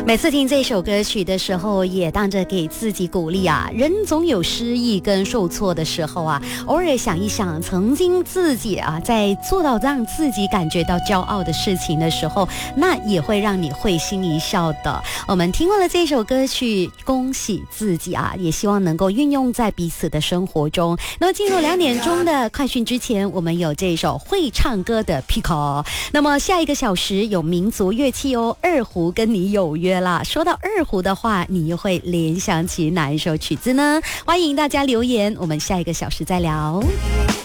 每次听这首歌曲的时候，也当着给自己鼓励啊。人总有失意跟受挫的时候啊，偶尔想一想，曾经自己啊在做到让自己感觉到骄傲的事情的时候，那也会让你会心一笑的。我们听完了这首歌曲，恭喜自己啊，也希望能够运用在彼此的生活中。那么进入2点钟的快讯之前，我们有这首会唱歌的 Pico。那么下一个小时有民族乐器哦，二胡跟你有约啦。说到二胡的话，你又会联想起哪一首曲子呢？欢迎大家留言，我们下一个小时再聊。